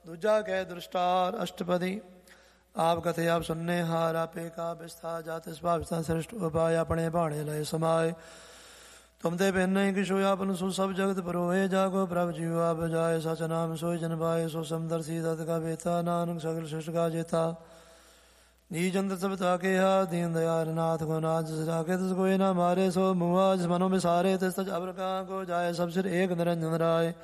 ਦੂਜਾ ਕਹਿ ਦ੍ਰਿਸ਼ਟਾਰ ਅਸ਼ਟਪਦੀ। ਆਪ ਕਥੇ ਆਪ ਸੁਨਨੇ ਹਾਰ, ਆਪੇ ਕਾ ਵਿਸਥਾ ਜਾਤ ਸੁਭਾਵਿਤਾ ਸ੍ਰਿਸ਼ਟ ਉਪਾਇ, ਆਪਣੇ ਭਾਣੇ ਲਏ ਸਮਾਏ। ਤੁਮ ਤੇ ਬਿਨ ਨਹੀਂ ਕਿਛੁ ਆਪਨ ਸੋ ਸਭ ਜਗਤ ਪਰੋਏ, ਜਾਗੋ ਪ੍ਰਭ ਜੀਉ ਆਪ ਜਾਏ, ਸਚ ਨਾਮ ਸੋਇ ਜਨ ਪਾਏ। ਸੋ ਸਮਦਰ ਸੀਦਤ ਕਾ ਬੇਤਾ, ਨਾਨਕ ਸਗਲ ਸ੍ਰਿਸ਼ਟ ਕਾ ਜੇਤਾ। ਨੀਜ ਅੰਦਰ ਸਭ ਤਾਕਿਆ, ਦੀਨ ਦਇਆਲ ਨਾਥ ਕੋ ਨਾਥ। ਜਿਸ ਰਾਖੇ ਤਿਸ ਕੋਇ ਨਾ ਮਾਰੇ, ਸੋ ਮੁਆ ਜਿਸ ਮਨੋ ਵਿਸਾਰੇ। ਤਿਸ ਤਜ ਅਬਰ ਕਾ ਕੋ ਜਾਏ, ਸਭ ਸਿਰ ਏਕ ਨਿਰੰਜਨ ਰਾਏ।